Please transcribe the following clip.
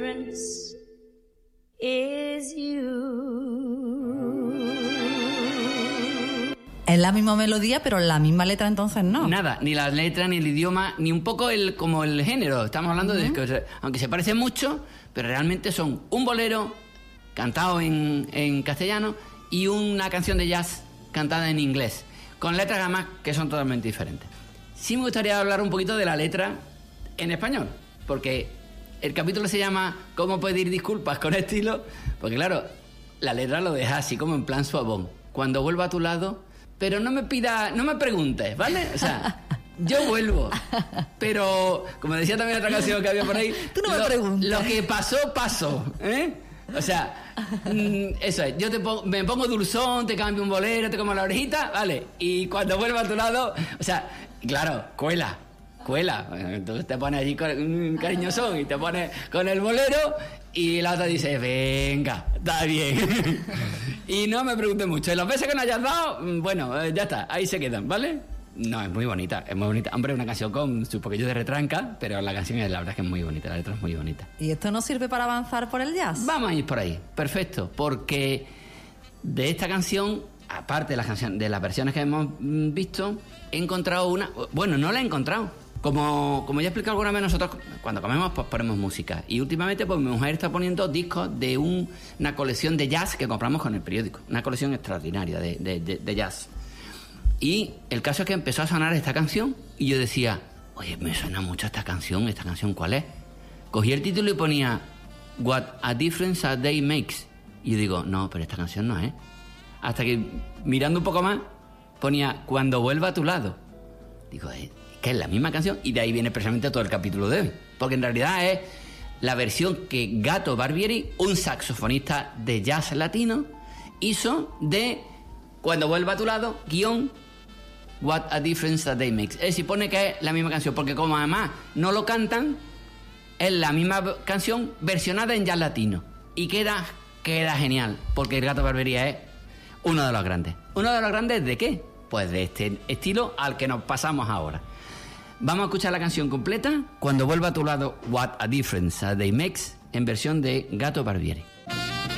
difference is you. Es la misma melodía, pero la misma letra entonces no. Nada, ni la letra, ni el idioma, ni un poco como el género. Estamos hablando de que, aunque se parecen mucho, pero realmente son un bolero cantado en castellano y una canción de jazz cantada en inglés, con letras además que son totalmente diferentes. Sí me gustaría hablar un poquito de la letra en español, porque el capítulo se llama ¿Cómo pedir disculpas con estilo? Porque claro, la letra lo deja así como en plan suavón. Cuando vuelva a tu lado, pero no me preguntes, ¿vale? O sea, yo vuelvo. Pero, como decía también otra canción que había por ahí, tú no me preguntes. Lo que pasó, pasó, ¿eh? O sea, eso es, yo me pongo dulzón, te cambio un bolero, te como la orejita, vale, y cuando vuelva a tu lado, o sea, claro, cuela, entonces te pones allí con un cariñosón y te pones con el bolero y la otra dice, venga, está bien. Y no me preguntes mucho, y los besos que no hayas dado, bueno, ya está, ahí se quedan, ¿vale? No, es muy bonita. Hombre, una canción con su poquillo de retranca, pero la canción la verdad es que es muy bonita, la letra es muy bonita. ¿Y esto no sirve para avanzar por el jazz? Vamos a ir por ahí, perfecto, porque de esta canción, aparte de las versiones que hemos visto, he encontrado una... Bueno, no la he encontrado. Como ya he explicado alguna vez, nosotros cuando comemos pues ponemos música. Y últimamente pues mi mujer está poniendo discos de una colección de jazz que compramos con el periódico. Una colección extraordinaria de jazz. Y el caso es que empezó a sonar esta canción y yo decía, oye, me suena mucho esta canción ¿cuál es? Cogí el título y ponía What a Difference a Day Makes. Y yo digo, no, pero esta canción no es. Hasta que mirando un poco más ponía Cuando vuelva a tu lado. Digo, que es la misma canción, y de ahí viene precisamente todo el capítulo de hoy, porque en realidad es la versión que Gato Barbieri, un saxofonista de jazz latino, hizo de Cuando vuelva a tu lado, guión What a Difference a Day Makes. Es decir, pone que es la misma canción, porque como además no lo cantan, es la misma canción versionada en jazz latino, y queda genial, porque el Gato Barbieri es uno de los grandes. ¿Uno de los grandes de qué? Pues de este estilo al que nos pasamos ahora. Vamos a escuchar la canción completa, Cuando vuelva a tu lado, What a Difference a Day Makes, en versión de Gato Barbieri.